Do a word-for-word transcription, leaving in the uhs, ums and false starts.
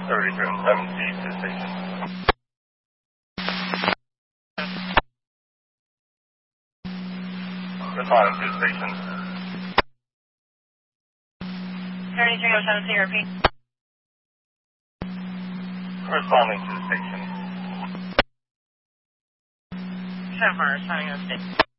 thirty-three seventy to station. Responding to station. thirty-three oh seven, repeat. Responding to station. So far, responding to station.